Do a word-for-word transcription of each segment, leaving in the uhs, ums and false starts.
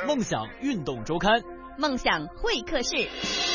梦想运动周刊， 梦想会客室。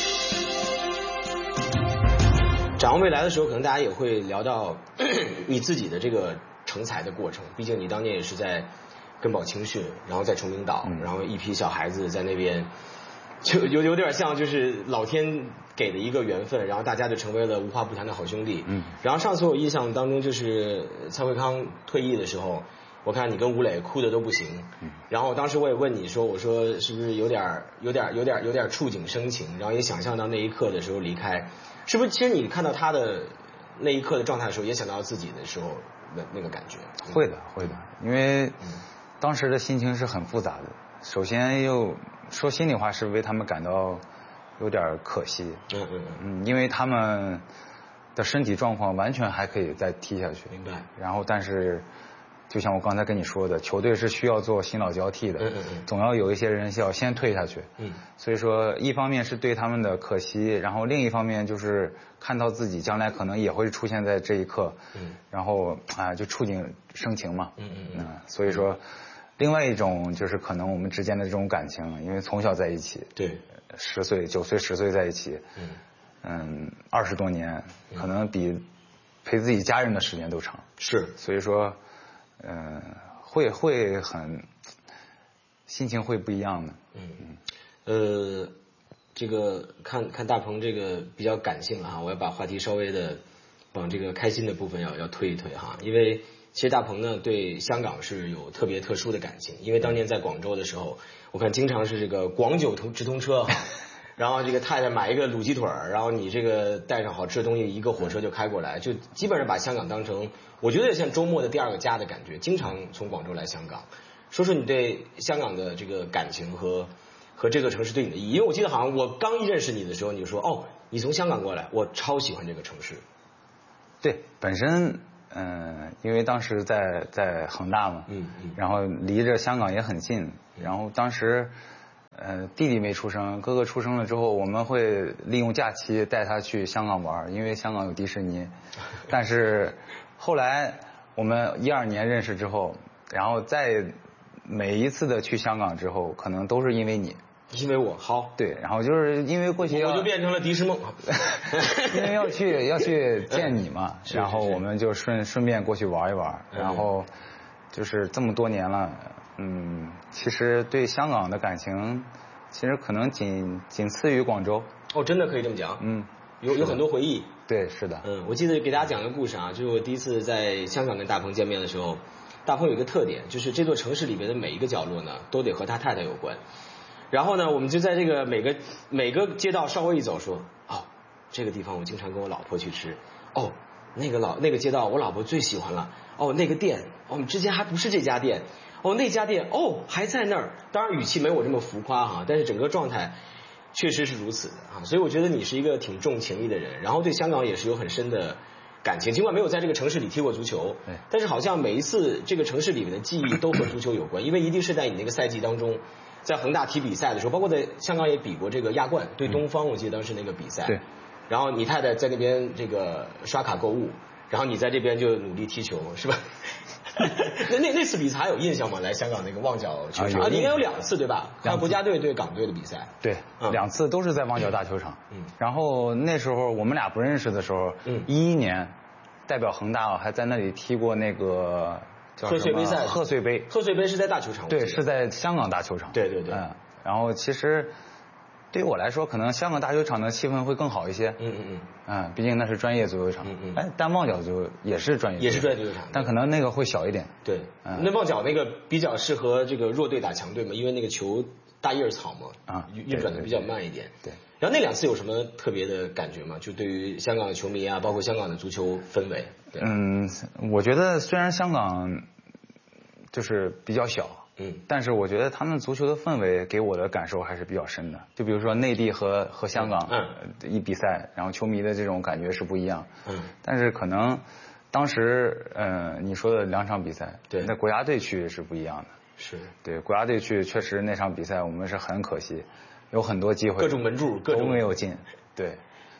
展望未来的时候，可能大家也会聊到你自己的这个成才的过程。毕竟你当年也是在根宝青训，然后在崇明岛，然后一批小孩子在那边，就有有点像就是老天给的一个缘分，然后大家就成为了无话不谈的好兄弟。嗯。然后上次我印象当中就是蔡慧康退役的时候，我看你跟吴磊哭的都不行。嗯。然后当时我也问你说，我说是不是有点有点有点有点触景生情，然后也想象到那一刻的时候离开。是不是？其实你看到他的那一刻的状态的时候，也想到自己的时候的那个感觉。 会的，会的，因为当时的心情是很复杂的。首先又说心里话，是为他们感到有点可惜。嗯嗯嗯，因为他们的身体状况完全还可以再踢下去。 明白。 然后，但是就像我刚才跟你说的，球队是需要做新老交替的。嗯嗯嗯。总要有一些人要先退下去。嗯。所以说，一方面是对他们的可惜，然后另一方面就是看到自己将来可能也会出现在这一刻。嗯。然后啊，就触景生情嘛。嗯嗯嗯。所以说，另外一种就是可能我们之间的这种感情，因为从小在一起。 对。 十岁、九岁、十岁在一起。嗯。嗯，二十多年，可能比陪自己家人的时间都长。 是。 所以说。嗯、呃，会会很心情会不一样的。嗯嗯。 呃，这个看看大鹏这个比较感性了哈，我要把话题稍微的往这个开心的部分要要推一推哈，因为其实大鹏呢对香港是有特别特殊的感情，因为当年在广州的时候，我看经常是这个广九通直通车哈。然后这个太太买一个卤鸡腿儿，然后你这个带上好吃的东西，一个火车就开过来，就基本上把香港当成，我觉得像周末的第二个家的感觉，经常从广州来香港。说说你对香港的这个感情和和这个城市对你的意义，因为我记得好像我刚一认识你的时候，你就说哦，你从香港过来，我超喜欢这个城市。 对，本身嗯、呃，因为当时在在恒大嘛，嗯嗯，然后离着香港也很近，然后当时。呃，弟弟没出生，哥哥出生了之后，我们会利用假期带他去香港玩，因为香港有迪士尼。但是后来我们一二年认识之后，然后在每一次的去香港之后，可能都是因为你， 因为我好对，然后就是因为过去要我就变成了迪士梦， 因为要去要去见你嘛，然后我们就顺顺便过去玩一玩，然后就是这么多年了。嗯，其实对香港的感情，其实可能仅仅次于广州。 哦，真的可以这么讲。嗯，有有很多回忆。 对，是的。 嗯，我记得给大家讲个故事啊，就是我第一次在香港跟大鹏见面的时候，大鹏有一个特点，就是这座城市里边的每一个角落呢，都得和他太太有关。然后呢，我们就在这个每个每个街道稍微一走说，哦，这个地方我经常跟我老婆去吃。哦，那个老那个街道我老婆最喜欢了。哦，那个店，我们之前还不是这家店。哦，那家店哦还在那儿，当然语气没我这么浮夸哈，但是整个状态确实是如此的啊，所以我觉得你是一个挺重情义的人，然后对香港也是有很深的感情，尽管没有在这个城市里踢过足球，但是好像每一次这个城市里面的记忆都和足球有关，因为一定是在你那个赛季当中，在恒大踢比赛的时候，包括在香港也比过这个亚冠对东方，我记得当时那个比赛，对，然后你太太在那边这个刷卡购物，然后你在这边就努力踢球，是吧？那那那次比赛还有印象吗？来香港那个旺角球场，啊，你应该有两次对吧？还有国家队对港队的比赛。 对，嗯、两次都是在旺角大球场。嗯。然后那时候我们俩不认识的时候，嗯，一一年代表恒大还在那里踢过那个叫什么贺岁杯赛。 贺岁杯。 贺岁杯是在大球场。 对，是在香港大球场。 对对对。 嗯。然后其实。对于我来说，可能香港大球场的气氛会更好一些。嗯嗯嗯。嗯，毕竟那是专业足球场。嗯嗯。哎，但旺角就也是专业。 也是专业足球场， 但可能那个会小一点。 对。嗯。那旺角那个比较适合这个弱队打强队嘛，因为那个球大叶草嘛，啊，运转的比较慢一点。对。然后那两次有什么特别的感觉吗？就对于香港的球迷啊，包括香港的足球氛围。 嗯，我觉得虽然香港就是比较小。嗯，但是我觉得他们足球的氛围给我的感受还是比较深的。就比如说内地和和香港，嗯，一比赛，然后球迷的这种感觉是不一样。嗯，但是可能当时，嗯，你说的两场比赛，对，那国家队去是不一样的。 是， 对，国家队去确实那场比赛我们是很可惜，有很多机会， 各种门柱各种都没有进。对，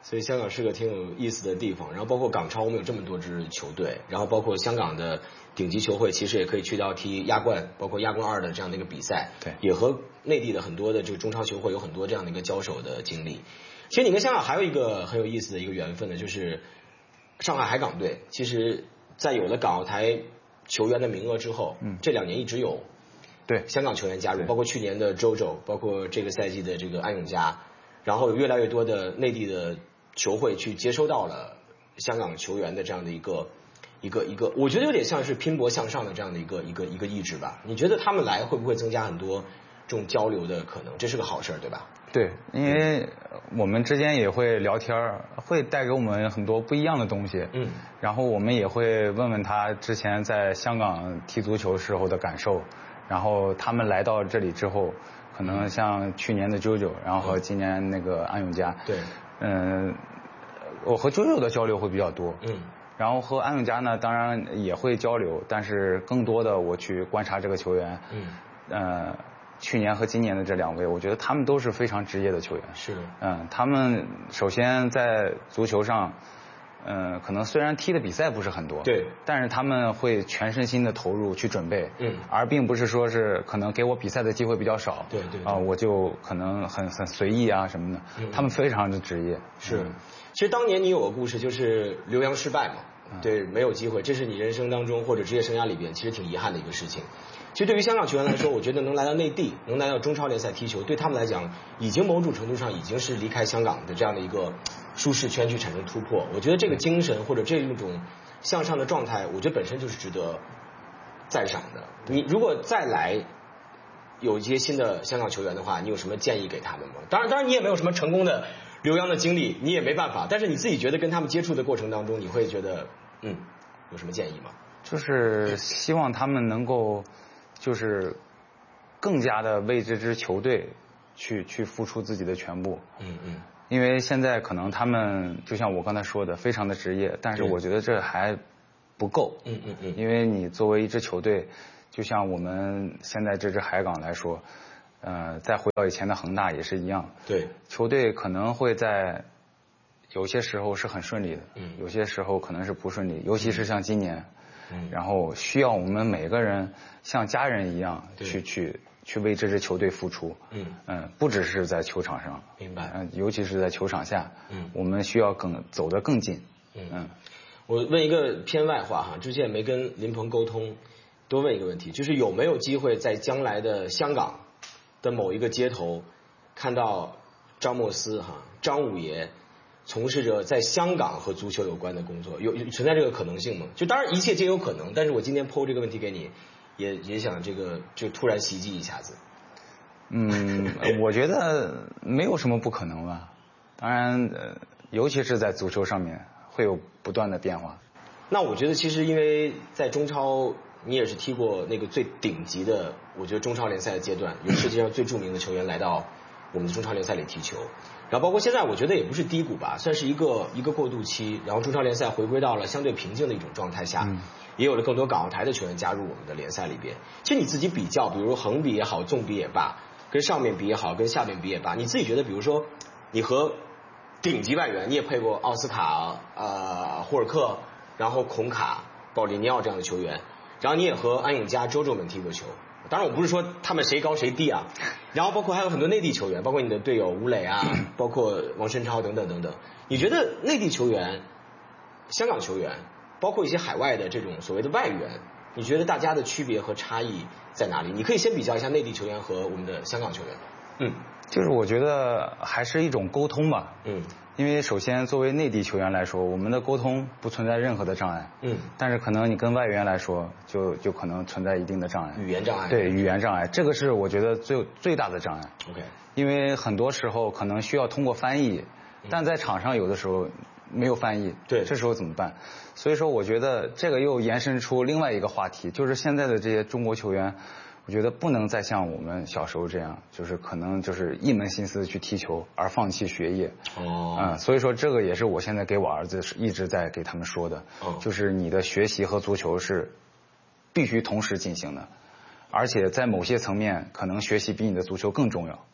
所以香港是个挺有意思的地方。然后包括港超，我们有这么多支球队，然后包括香港的顶级球会，其实也可以去到踢亚冠，包括亚冠二的这样的一个比赛， 对， 也和内地的很多的这个中超球会有很多这样的一个交手的经历。其实你跟香港还有一个很有意思的一个缘分呢，就是上海海港队，其实在有了港澳台球员的名额之后，嗯，这两年一直有对香港球员加入，包括去年的周周，包括这个赛季的这个安永佳，然后有越来越多的内地的球会去接收到了香港球员的这样的一个一个一个，我觉得有点像是拼搏向上的这样的一个一个一个意志吧。你觉得他们来会不会增加很多这种交流的可能？这是个好事，对吧？ 对，因为我们之间也会聊天，会带给我们很多不一样的东西。嗯，然后我们也会问问他之前在香港踢足球时候的感受，然后他们来到这里之后，可能像去年的啾啾，然后和今年那个安永佳。 对， 嗯，我和啾啾的交流会比较多。嗯，然后和安永佳呢，当然也会交流，但是更多的我去观察这个球员。嗯，呃。去年和今年的这两位，我觉得他们都是非常职业的球员。 是， 嗯，他们首先在足球上，嗯，可能虽然踢的比赛不是很多， 对， 但是他们会全身心的投入去准备， 嗯， 而并不是说是可能给我比赛的机会比较少， 对对， 啊、呃，我就可能很很随意啊什么的，嗯、他们非常的职业。 是，嗯、其实当年你有个故事，就是留洋失败嘛，嗯、对，没有机会，这是你人生当中或者职业生涯里边其实挺遗憾的一个事情。其实对于香港球员来说，我觉得能来到内地，能来到中超联赛踢球，对他们来讲，已经某种程度上已经是离开香港的这样的一个舒适圈去产生突破。我觉得这个精神或者这一种向上的状态，我觉得本身就是值得赞赏的。你如果再来有一些新的香港球员的话，你有什么建议给他们吗？当然，当然你也没有什么成功的留洋的经历，你也没办法。但是你自己觉得跟他们接触的过程当中，你会觉得嗯，有什么建议吗？ 就是希望他们能够。就是更加的为这支球队去去付出自己的全部。 嗯嗯。 因为现在可能他们就像我刚才说的，非常的职业，但是我觉得这还不够。 嗯嗯嗯。 因为你作为一支球队，就像我们现在这支海港来说，呃，再回到以前的恒大也是一样。 对。 球队可能会在有些时候是很顺利的，嗯，有些时候可能是不顺利，尤其是像今年。嗯，然后需要我们每个人像家人一样去去去为这支球队付出。嗯嗯，不只是在球场上， 明白。 嗯，尤其是在球场下，嗯，我们需要更走得更近。嗯嗯， 我问一个偏外话哈，之前也没跟林鹏沟通，多问一个问题，就是有没有机会在将来的香港的某一个街头看到张默斯哈张五爷从事着在香港和足球有关的工作，有存在这个可能性吗？就当然一切皆有可能，但是我今天抛这个问题给你，也也想这个就突然袭击一下子。 嗯，我觉得没有什么不可能吧。当然，呃，尤其是在足球上面会有不断的变化。 那我觉得其实因为在中超，你也是踢过那个最顶级的，我觉得中超联赛的阶段，有世界上最著名的球员来到我们的中超联赛里踢球。然后包括现在，我觉得也不是低谷吧，算是一个一个过渡期。然后中超联赛回归到了相对平静的一种状态下，嗯、也有了更多港澳台的球员加入我们的联赛里边。其实你自己比较，比如横比也好，纵比也罢，跟上面比也好，跟下面比也罢，你自己觉得，比如说你和顶级外援，你也配过奥斯卡、呃霍尔克，然后孔卡、保利尼奥这样的球员，然后你也和安永佳、周周们踢过球。当然我不是说他们谁高谁低啊，然后包括还有很多内地球员，包括你的队友吴磊啊，包括王申超等等等等。你觉得内地球员、香港球员，包括一些海外的这种所谓的外援，你觉得大家的区别和差异在哪里？你可以先比较一下内地球员和我们的香港球员。嗯， 就是我觉得还是一种沟通吧。嗯。因为首先作为内地球员来说，我们的沟通不存在任何的障碍。嗯。但是可能你跟外援来说，就就可能存在一定的障碍。 语言障碍。 对，语言障碍，这个是我觉得最最大的障碍。 OK。 因为很多时候可能需要通过翻译，但在场上有的时候没有翻译。 对。 这时候怎么办？所以说，我觉得这个又延伸出另外一个话题，就是现在的这些中国球员。我觉得不能再像我们小时候这样，就是可能就是一门心思去踢球，而放弃学业。哦。嗯，所以说这个也是我现在给我儿子一直在给他们说的。哦。就是你的学习和足球是必须同时进行的，而且在某些层面，可能学习比你的足球更重要。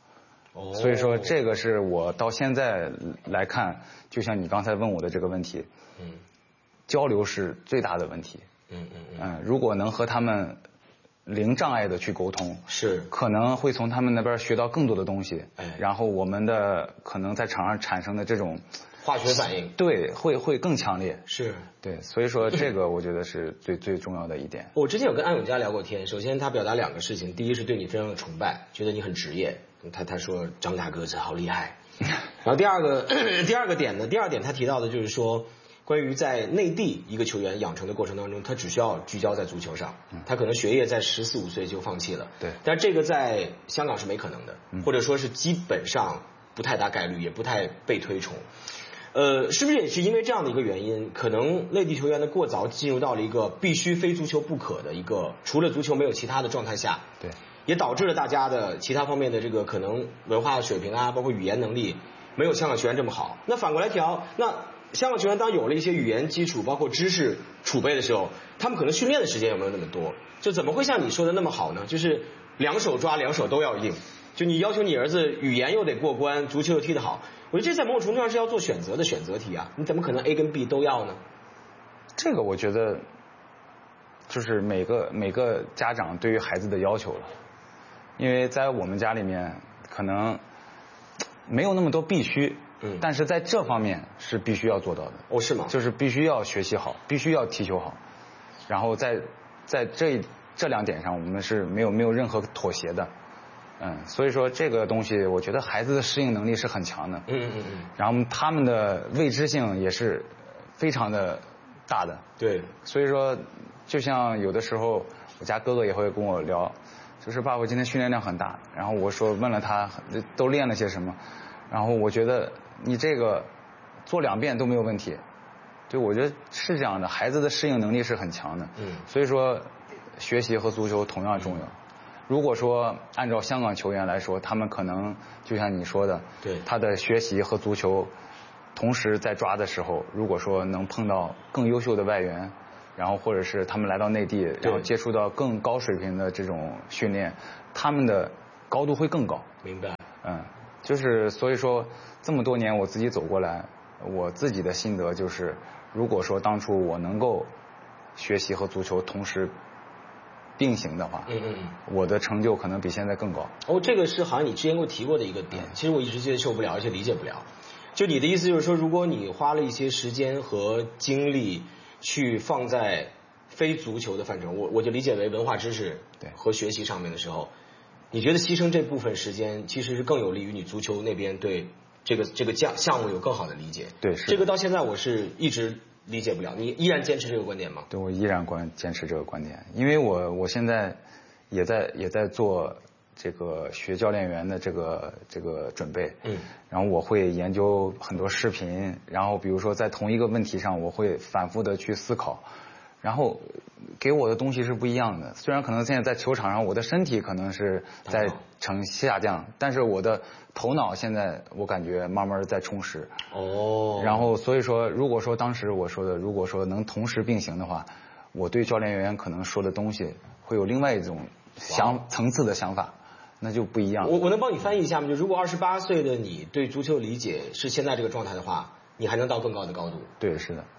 哦，所以说这个是我到现在来看，就像你刚才问我的这个问题，嗯，交流是最大的问题。嗯嗯嗯。嗯，如果能和他们零障碍的去沟通， 是可能会从他们那边学到更多的东西。哎，然后我们的可能在场上产生的这种化学反应， 对，会会更强烈。 是， 对，所以说这个我觉得是最最重要的一点。 我之前有跟安永佳聊过天，首先他表达两个事情，第一是对你非常的崇拜，觉得你很职业，他他说张大哥这好厉害。然后第二个第二个点呢，第二点他提到的就是说，关于在内地一个球员养成的过程当中，他只需要聚焦在足球上，他可能学业在十四五岁就放弃了。 对， 但这个在香港是没可能的，或者说是基本上不太大概率，也不太被推崇。呃，是不是也是因为这样的一个原因，可能内地球员的过早进入到了一个必须非足球不可的一个除了足球没有其他的状态下， 对， 也导致了大家的其他方面的这个可能文化水平啊，包括语言能力没有香港球员这么好。那反过来调，那香港球员当有了一些语言基础，包括知识储备的时候，他们可能训练的时间有没有那么多？就怎么会像你说的那么好呢？就是两手抓，两手都要硬。就你要求你儿子语言又得过关，足球又踢得好，我觉得这在某种程度上是要做选择的选择题啊！你怎么可能 A 跟 B 都要呢？ 这个我觉得就是每个每个家长对于孩子的要求了，因为在我们家里面可能没有那么多必须，嗯，但是在这方面是必须要做到的。 哦，是吗？ 就是必须要学习好，必须要踢球好，然后在在这这两点上，我们是没有没有任何妥协的。嗯，所以说这个东西，我觉得孩子的适应能力是很强的。嗯嗯嗯。然后他们的未知性也是非常的大的。 对。 所以说，就像有的时候，我家哥哥也会跟我聊，就是爸爸今天训练量很大，然后我说问了他都练了些什么，然后我觉得你这个做两遍都没有问题。对，我觉得是这样的，孩子的适应能力是很强的。嗯。所以说，学习和足球同样重要。嗯，如果说按照香港球员来说，他们可能就像你说的， 对， 他的学习和足球同时在抓的时候，如果说能碰到更优秀的外援，然后或者是他们来到内地，然后接触到更高水平的这种训练，他们的高度会更高。 明白。 嗯，就是所以说这么多年我自己走过来，我自己的心得就是，如果说当初我能够学习和足球同时并行的话，嗯嗯嗯，我的成就可能比现在更高。 哦，这个是好像你之前给我提过的一个点，其实我一直接受不了，而且理解不了。就你的意思就是说，如果你花了一些时间和精力去放在非足球的范畴，我我就理解为文化知识和学习上面的时候，你觉得牺牲这部分时间，其实是更有利于你足球那边对这个这个项项目有更好的理解。 对，是这个到现在我是一直理解不了，你依然坚持这个观点吗？ 对，我依然观坚持这个观点，因为我我现在也在也在做这个学教练员的这个这个准备，嗯，然后我会研究很多视频，然后比如说在同一个问题上，我会反复的去思考，然后给我的东西是不一样的。虽然可能现在在球场上，我的身体可能是在呈下降，但是我的头脑现在我感觉慢慢在充实。哦。然后所以说，如果说当时我说的，如果说能同时并行的话，我对教练员可能说的东西会有另外一种想层次的想法，那就不一样。 我我能帮你翻译一下吗？就如果二十八岁的你对足球理解是现在这个状态的话，你还能到更高的高度？ 对，是的。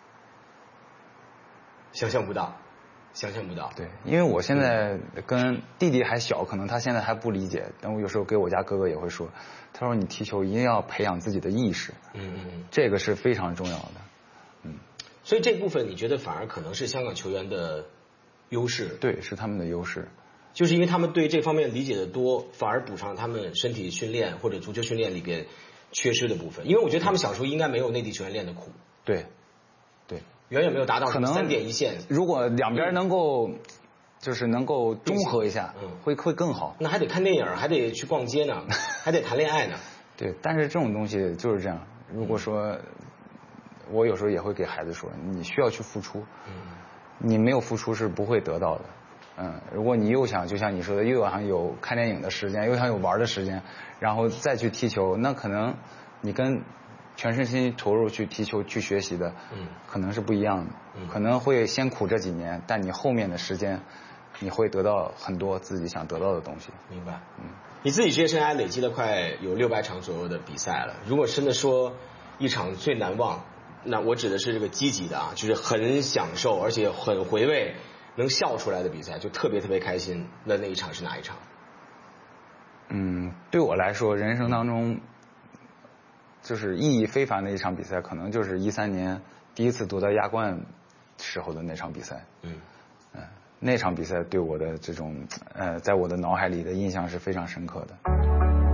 想象不到，想象不到。 对，因为我现在跟弟弟还小，可能他现在还不理解，但我有时候给我家哥哥也会说，他说你踢球一定要培养自己的意识，嗯嗯，这个是非常重要的， 嗯。所以这部分你觉得反而可能是香港球员的优势？ 对，是他们的优势。 就是因为他们对这方面理解的多，反而补上他们身体训练或者足球训练里边缺失的部分。因为我觉得他们小时候应该没有内地球员练的苦。 对，对。 远远没有达到可能三点一线。 如果两边能够，就是能够中和一下，嗯，会会更好。 那还得看电影，还得去逛街呢，还得谈恋爱呢。 对，但是这种东西就是这样。如果说，我有时候也会给孩子说，你需要去付出，嗯，你没有付出是不会得到的。嗯，如果你又想就像你说的，又想有看电影的时间，又想有玩的时间，然后再去踢球，那可能你跟全身心投入去踢球去学习的，嗯，可能是不一样的，嗯，可能会先苦这几年，但你后面的时间你会得到很多自己想得到的东西。 明白。嗯。你自己职业生涯累积了快有六百场左右的比赛了，如果真的说一场最难忘，那我指的是这个积极的啊，就是很享受而且很回味，能笑出来的比赛，就特别特别开心。那那一场是哪一场？ 嗯，对我来说，人生当中就是意义非凡的一场比赛，可能就是一三年第一次夺得亚冠时候的那场比赛。嗯，呃，那场比赛对我的这种呃，在我的脑海里的印象是非常深刻的。